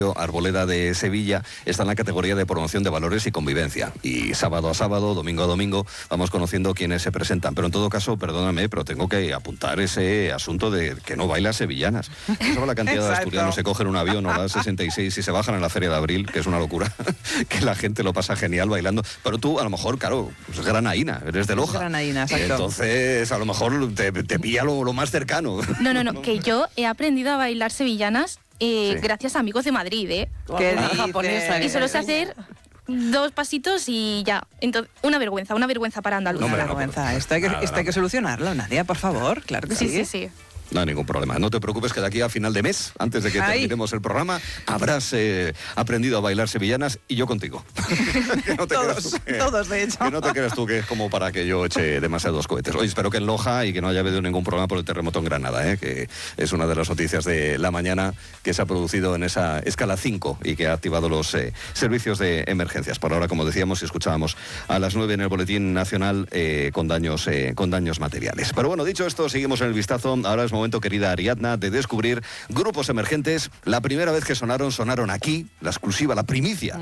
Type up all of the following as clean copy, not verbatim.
Arboleda de Sevilla está en la categoría de promoción de valores y convivencia. Y sábado a sábado, domingo a domingo, vamos conociendo quiénes se presentan. Pero en todo caso, perdóname, pero tengo que apuntar ese asunto de que no bailan sevillanas. ¿Sabes la cantidad de asturianos se cogen un avión o la 66 y se bajan en la Feria de Abril, que es una locura, que la gente lo pasa genial bailando? Pero tú, a lo mejor, claro, pues granaína, eres de Loja. Granaína, exacto. Entonces, a lo mejor te pilla lo más cercano. No, que yo he aprendido a bailar sevillanas gracias a amigos de Madrid, ¿eh? ¿Qué japonesa? Y solo sé hacer 2 pasitos y ya. Entonces, una vergüenza para andaluz. Una vergüenza. Esto hay que solucionarlo, Nadia, por favor. Claro que sí. Sí. No hay ningún problema. No te preocupes que de aquí a final de mes, antes de que terminemos el programa, habrás aprendido a bailar sevillanas y yo contigo. Que no te todos, de hecho. Que no te creas tú que es como para que yo eche demasiados cohetes. Oye, espero que en Loja y que no haya habido ningún problema por el terremoto en Granada, que es una de las noticias de la mañana que se ha producido en esa escala 5 y que ha activado los servicios de emergencias. Por ahora, como decíamos y escuchábamos a las 9 en el Boletín Nacional con daños materiales. Pero bueno, dicho esto, seguimos en el vistazo. Ahora es momento, querida Ariadna, de descubrir grupos emergentes. La primera vez que sonaron aquí, la exclusiva, la primicia,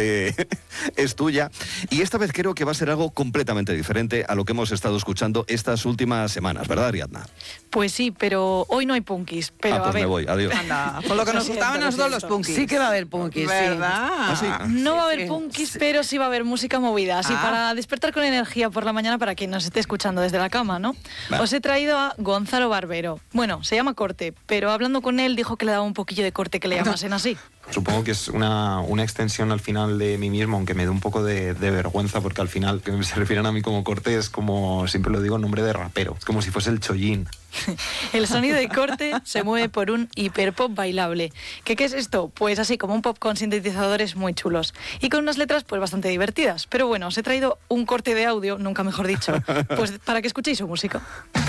es tuya. Y esta vez creo que va a ser algo completamente diferente a lo que hemos estado escuchando estas últimas semanas, ¿verdad, Ariadna? Pues sí, pero hoy no hay punkis. Pero pues me voy, adiós. Anda, con lo que nos gustaban a nosotros los punkis. Sí que va a haber punkis, ¿verdad? ¿Ah, sí? No va a haber punkis, pero sí va a haber música movida. Así para despertar con energía por la mañana para quien nos esté escuchando desde la cama, ¿no? Vale. Os he traído a Gonzalo Barbero. Bueno, se llama Corte, pero hablando con él dijo que le daba un poquillo de corte que le llamasen así. Supongo que es una extensión al final de mí mismo, aunque me dé un poco de vergüenza, porque al final que se refieren a mí como Corte es como, siempre lo digo, nombre de rapero. Es como si fuese el Chollín. El sonido de Corte se mueve por un hiperpop bailable. ¿Qué es esto? Pues así como un pop con sintetizadores muy chulos y con unas letras pues bastante divertidas. Pero bueno, os he traído un corte de audio, nunca mejor dicho, pues para que escuchéis su música.